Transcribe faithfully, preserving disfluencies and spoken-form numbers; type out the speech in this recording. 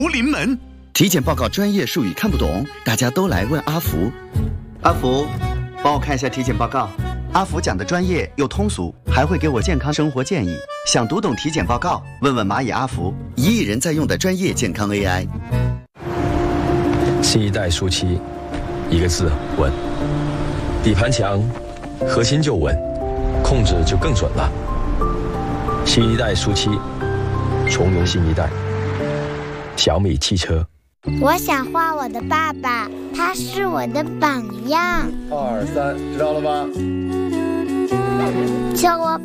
临门。 体检报告专业术语看不懂，大家都来问阿福。阿福，帮我看一下体检报告。阿福讲的专业又通俗，还会给我健康生活建议。想读懂体检报告，问问蚂蚁阿福，一亿人在用的专业健康 A I。 新一代舒七，一个字稳。底盘强，核心就稳，控制就更准了。新一代舒七，从容新一代。小米汽车。 我想画我的爸爸，他是我的榜样。 二三，知道了吗？ 叫我